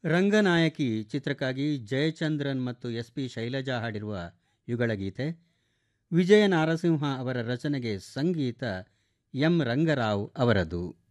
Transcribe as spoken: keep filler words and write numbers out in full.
ರಂಗನಾಯಕಿ ಚಿತ್ರಕ್ಕಾಗಿ ಜಯಚಂದ್ರನ್ ಮತ್ತು S P Shailaja ಹಾಡಿರುವ ಯುಗಳಗೀತೆ. ವಿಜಯ ನಾರಸಿಂಹ ಅವರ ರಚನೆಗೆ ಸಂಗೀತ ಎಂ ರಂಗರಾವ್ ಅವರದು.